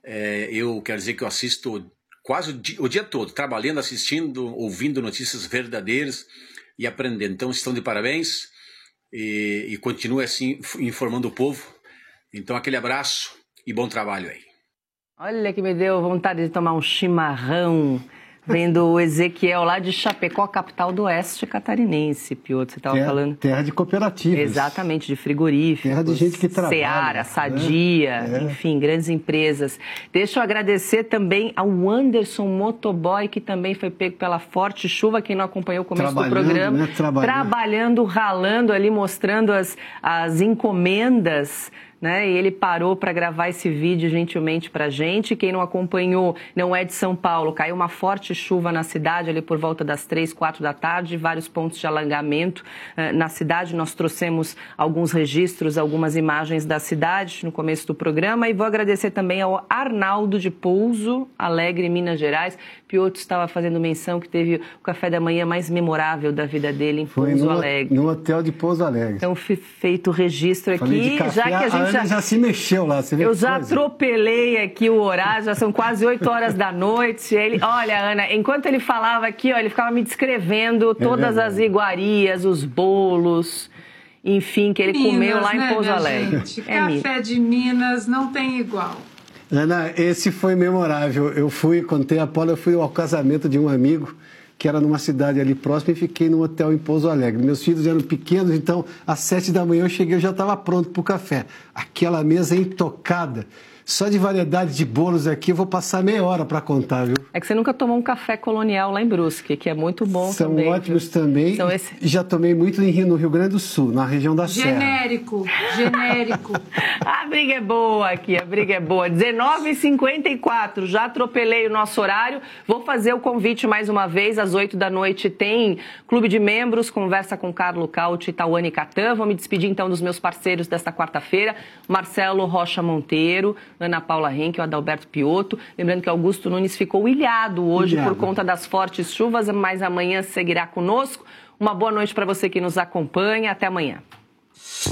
Eu quero dizer que eu assisto quase o dia todo, trabalhando, assistindo, ouvindo notícias verdadeiras e aprendendo. Então, estão de parabéns e continue assim informando o povo. Então, aquele abraço e bom trabalho aí. Olha que me deu vontade de tomar um chimarrão vendo o Ezequiel lá de Chapecó, capital do oeste catarinense, Piotr, você estava falando. Terra de cooperativas. Exatamente, de frigoríficos. Terra de gente que trabalha. Seara, Sadia, enfim, grandes empresas. Deixa eu agradecer também ao Anderson Motoboy, que também foi pego pela forte chuva, quem não acompanhou o começo do programa. Né? Trabalhando, ralando ali, mostrando as encomendas, né? E ele parou para gravar esse vídeo gentilmente para a gente. Quem não acompanhou, não é de São Paulo, caiu uma forte chuva na cidade ali por volta das 3, 4 da tarde, vários pontos de alagamento na cidade. Nós trouxemos alguns registros, algumas imagens da cidade no começo do programa e vou agradecer também ao Arnaldo de Pouso Alegre, Minas Gerais. Piotr estava fazendo menção que teve o café da manhã mais memorável da vida dele em Pouso Alegre. No hotel de Pouso Alegre. Então, feito o registro aqui, já que a gente já se mexeu lá. Você vê eu já atropelei aqui o horário, já são quase 8 horas da noite. Olha, Ana, enquanto ele falava aqui, ele ficava me descrevendo todas as iguarias, os bolos, enfim, que ele comeu lá em Pouso Alegre. Gente, café de Minas não tem igual. Ana, esse foi memorável. Contei a Paula, eu fui ao casamento de um amigo que era numa cidade ali próxima e fiquei num hotel em Pouso Alegre. Meus filhos eram pequenos, então às 7 da manhã eu cheguei, eu já estava pronto para o café. Aquela mesa intocada, só de variedade de bolos aqui, eu vou passar meia hora para contar, viu? É que você nunca tomou um café colonial lá em Brusque, que é muito bom também. São ótimos também. Já tomei muito no Rio Grande do Sul, na região da Serra. Genérico. A briga é boa aqui, a briga é boa. 19h54, já atropelei o nosso horário. Vou fazer o convite mais uma vez, às 8 da noite tem Clube de Membros, conversa com Carlo Cauti e Tawane Catan. Vou me despedir então dos meus parceiros desta quarta-feira, Marcelo Rocha Monteiro, Ana Paula Henke, o Adalberto Piotto. Lembrando que Augusto Nunes ficou ilhado hoje por conta das fortes chuvas, mas amanhã seguirá conosco. Uma boa noite para você que nos acompanha. Até amanhã.